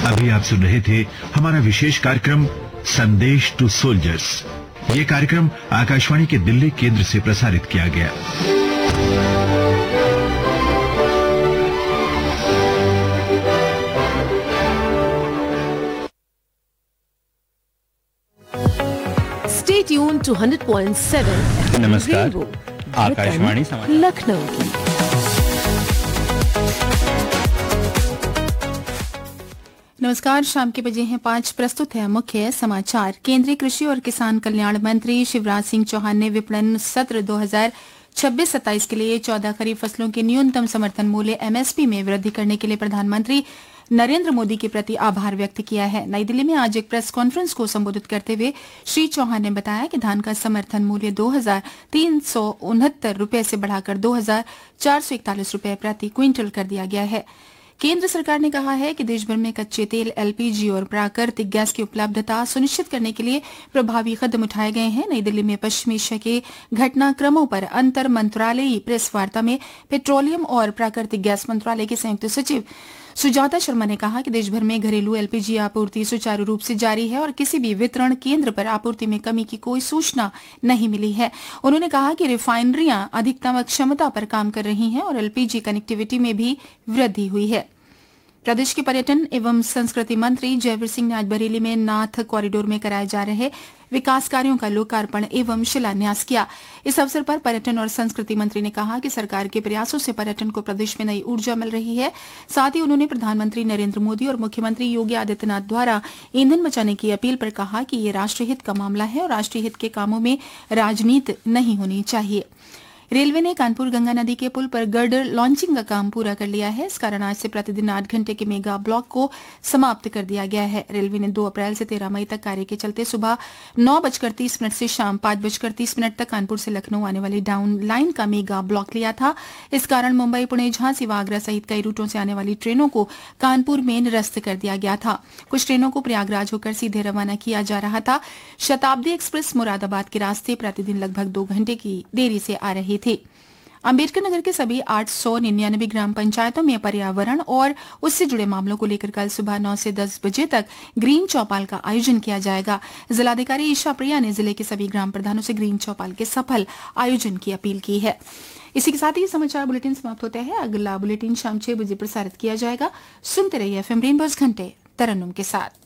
अभी आप सुन रहे थे हमारा विशेष कार्यक्रम संदेश टू सोल्जर्स। ये कार्यक्रम आकाशवाणी के दिल्ली केंद्र से प्रसारित किया गया। Stay tuned to 100.7 नमस्कार, आकाशवाणी समाचार लखनऊ की। नमस्कार, शाम के बजे हैं 5। प्रस्तुत है मुख्य समाचार। केंद्रीय कृषि और किसान कल्याण मंत्री शिवराज सिंह चौहान ने विपणन सत्र 2026-27 के लिए 14 खरीफ फसलों के न्यूनतम समर्थन मूल्य MSP में वृद्धि करने के लिए प्रधानमंत्री नरेंद्र मोदी के प्रति आभार व्यक्त किया है। नई दिल्ली में आज एक प्रेस कॉन्फ्रेंस को संबोधित करते हुए श्री चौहान ने बताया कि धान का समर्थन मूल्य 2,369 रुपए से बढ़ाकर 2,441 रुपए प्रति क्विंटल कर दिया गया है। केंद्र सरकार ने कहा है कि देश भर में कच्चे तेल, LPG और प्राकृतिक गैस की उपलब्धता सुनिश्चित करने के लिए प्रभावी कदम उठाए गए हैं। नई दिल्ली में पश्चिमी एशिया के घटनाक्रमों पर अंतर मंत्रालयी प्रेस वार्ता में पेट्रोलियम और प्राकृतिक गैस मंत्रालय के संयुक्त सचिव सुजाता शर्मा ने कहा कि देश भर में घरेलू LPG आपूर्ति सुचारू रूप से जारी है और किसी भी वितरण केंद्र पर आपूर्ति में कमी की कोई सूचना नहीं मिली है। उन्होंने कहा कि रिफाइनरियां अधिकतम क्षमता पर काम कर रही हैं और LPG कनेक्टिविटी में भी वृद्धि हुई है। प्रदेश के पर्यटन एवं संस्कृति मंत्री जयवीर सिंह ने आज बरेली में नाथ कॉरिडोर में कराए जा रहे विकास कार्यों का लोकार्पण एवं शिलान्यास किया। इस अवसर पर पर्यटन और संस्कृति मंत्री ने कहा कि सरकार के प्रयासों से पर्यटन को प्रदेश में नई ऊर्जा मिल रही है। साथ ही उन्होंने प्रधानमंत्री नरेंद्र मोदी और मुख्यमंत्री योगी आदित्यनाथ द्वारा ईंधन बचाने की अपील पर कहा कि ये राष्ट्रहित का मामला है और राष्ट्रीय हित के कामों में राजनीति नहीं होनी चाहिए। रेलवे ने कानपुर गंगा नदी के पुल पर गर्डर लॉन्चिंग का काम पूरा कर लिया है। इस कारण आज से प्रतिदिन 8 घंटे के मेगा ब्लॉक को समाप्त कर दिया गया है। रेलवे ने 2 अप्रैल से 13 मई तक कार्य के चलते सुबह 9:30 से शाम 5:30 तक कानपुर से लखनऊ आने वाली डाउन लाइन का मेगा ब्लॉक लिया था। इस कारण मुंबई, पुणे, झांसी व आगरा सहित कई रूटों से आने वाली ट्रेनों को कानपुर में निरस्त कर दिया गया था। कुछ ट्रेनों को प्रयागराज होकर सीधे रवाना किया जा रहा था। शताब्दी एक्सप्रेस मुरादाबाद के रास्ते प्रतिदिन लगभग 2 घंटे की देरी से आ रही थी। अम्बेडकर नगर के सभी 899 ग्राम पंचायतों में पर्यावरण और उससे जुड़े मामलों को लेकर कल सुबह 9 से 10 बजे तक ग्रीन चौपाल का आयोजन किया जाएगा। जिलाधिकारी ईशा प्रिया ने जिले के सभी ग्राम प्रधानों से ग्रीन चौपाल के सफल आयोजन की अपील की है। इसी के साथ ही समाचार बुलेटिन समाप्त होते हैं। अगला बुलेटिन शाम 6 बजे प्रसारित किया जाएगा। सुनते रहिए FM रेनबो घंटे तरन्नुम के साथ।